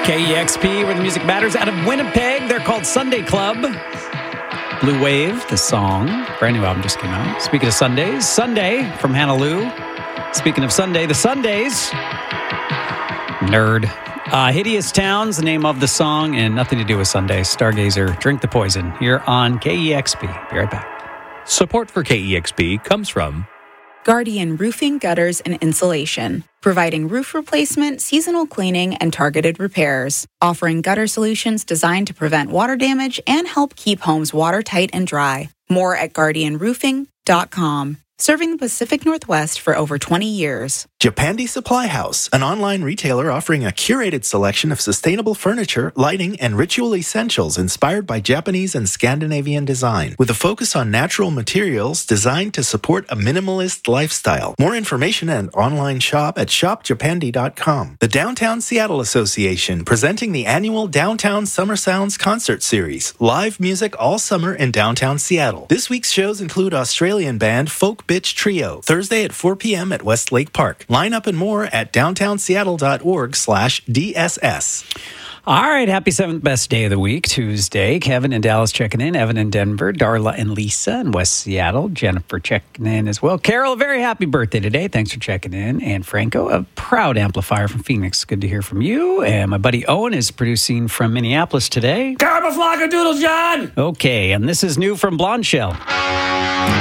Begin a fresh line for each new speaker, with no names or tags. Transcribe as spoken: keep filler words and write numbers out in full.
K E X P, where the music matters, out of Winnipeg. They're called Sunday Club. Blue Wave, the song. Brand new album just came out. Speaking of Sundays, Sunday from Hannah Lou. Speaking of Sunday, the Sundays. Nerd. Uh, Hideous Towns, the name of the song, and nothing to do with Sunday. Stargazer, Drink the Poison, here on K E X P. Be right back.
Support for K E X P comes from
Guardian Roofing, Gutters, and Insulation, providing roof replacement, seasonal cleaning, and targeted repairs, offering gutter solutions designed to prevent water damage and help keep homes watertight and dry. More at guardian roofing dot com. Serving the Pacific Northwest for over twenty years.
Japandi Supply House, an online retailer offering a curated selection of sustainable furniture, lighting, and ritual essentials inspired by Japanese and Scandinavian design, with a focus on natural materials designed to support a minimalist lifestyle. More information and online shop at shop japandi dot com. The Downtown Seattle Association, presenting the annual Downtown Summer Sounds Concert Series. Live music all summer in downtown Seattle. This week's shows include Australian band Folk Bitch Trio, Thursday at four p.m. at Westlake Park. Line up and more at downtown seattle dot org slash D S S.
All right, happy seventh best day of the week, Tuesday. Kevin in Dallas checking in, Evan in Denver, Darla and Lisa in West Seattle, Jennifer checking in as well. Carol, a very happy birthday today. Thanks for checking in. And Franco, a proud amplifier from Phoenix. Good to hear from you. And my buddy Owen is producing from Minneapolis today.
Carabaflaga Doodle John!
Okay, and this is new from Blonde Shell.